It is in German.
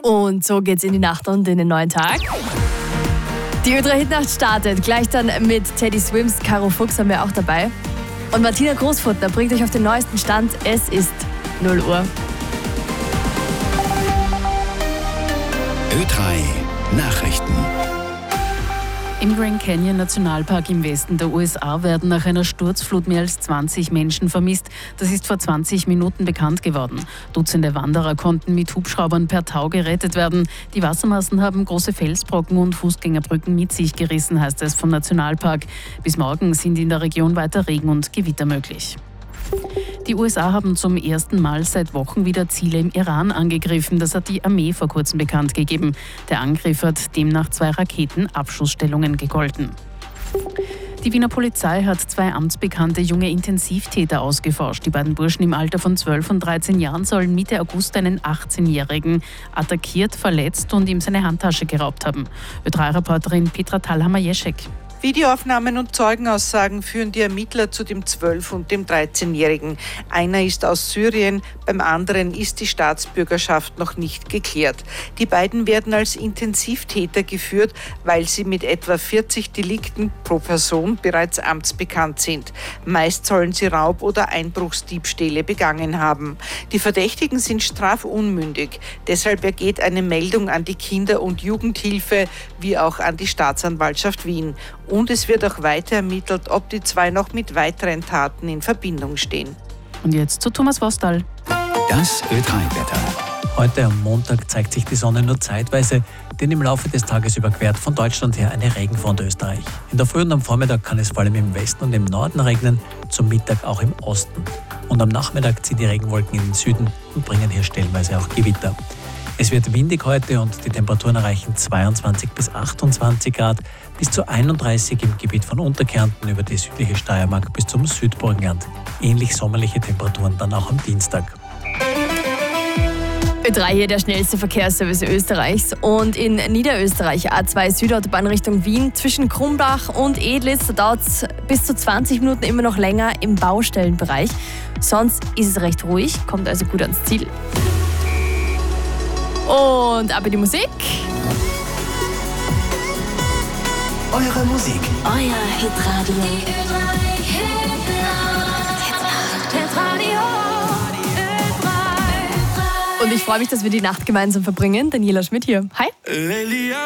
Und so geht's in die Nacht und in den neuen Tag. Die Ö3-Hitnacht startet. Gleich dann mit Teddy Swims, Caro Fuchs haben wir auch dabei. Und Martina Großfutter bringt euch auf den neuesten Stand. Es ist 0 Uhr. Ö3 Nachrichten. Im Grand Canyon Nationalpark im Westen der USA werden nach einer Sturzflut mehr als 20 Menschen vermisst. Das ist vor 20 Minuten bekannt geworden. Dutzende Wanderer konnten mit Hubschraubern per Tau gerettet werden. Die Wassermassen haben große Felsbrocken und Fußgängerbrücken mit sich gerissen, heißt es vom Nationalpark. Bis morgen sind in der Region weiter Regen und Gewitter möglich. Die USA haben zum ersten Mal seit Wochen wieder Ziele im Iran angegriffen. Das hat die Armee vor kurzem bekannt gegeben. Der Angriff hat demnach 2 Raketenabschussstellungen gegolten. Die Wiener Polizei hat 2 amtsbekannte junge Intensivtäter ausgeforscht. Die beiden Burschen im Alter von 12 und 13 Jahren sollen Mitte August einen 18-Jährigen attackiert, verletzt und ihm seine Handtasche geraubt haben. Ö3-Reporterin Petra Thalhammer-Jeschek. Videoaufnahmen und Zeugenaussagen führen die Ermittler zu dem 12- und dem 13-Jährigen. Einer ist aus Syrien, beim anderen ist die Staatsbürgerschaft noch nicht geklärt. Die beiden werden als Intensivtäter geführt, weil sie mit etwa 40 Delikten pro Person bereits amtsbekannt sind. Meist sollen sie Raub- oder Einbruchsdiebstähle begangen haben. Die Verdächtigen sind strafunmündig. Deshalb ergeht eine Meldung an die Kinder- und Jugendhilfe wie auch an die Staatsanwaltschaft Wien. Und es wird auch weiter ermittelt, ob die 2 noch mit weiteren Taten in Verbindung stehen. Und jetzt zu Thomas Vostal. Das Ö3-Wetter. Heute am Montag zeigt sich die Sonne nur zeitweise, denn im Laufe des Tages überquert von Deutschland her eine Regenfront Österreich. In der Früh und am Vormittag kann es vor allem im Westen und im Norden regnen, zum Mittag auch im Osten. Und am Nachmittag ziehen die Regenwolken in den Süden und bringen hier stellenweise auch Gewitter. Es wird windig heute und die Temperaturen erreichen 22 bis 28 Grad, bis zu 31 im Gebiet von Unterkärnten über die südliche Steiermark bis zum Südburgenland. Ähnlich sommerliche Temperaturen dann auch am Dienstag. Ö3 hier der schnellste Verkehrsservice Österreichs. Und in Niederösterreich A2 Südautobahn Richtung Wien zwischen Krumbach und Edlitz, da dauert es bis zu 20 Minuten immer noch länger im Baustellenbereich. Sonst ist es recht ruhig, kommt also gut ans Ziel. Und ab in die Musik. Eure Musik. Euer Hitradio. Hitradio. Und ich freue mich, dass wir die Nacht gemeinsam verbringen. Daniela Schmidt hier. Hi.